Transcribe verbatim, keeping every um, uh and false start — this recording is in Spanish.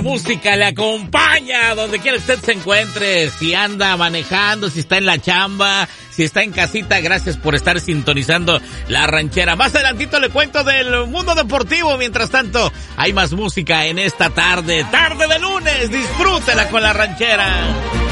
Música le acompaña donde quiera usted se encuentre, si anda manejando, si está en la chamba, si está en casita. Gracias por estar sintonizando La Ranchera. Más adelantito le cuento del mundo deportivo. Mientras tanto, hay más música en esta tarde, tarde de lunes. Disfrútela con La Ranchera.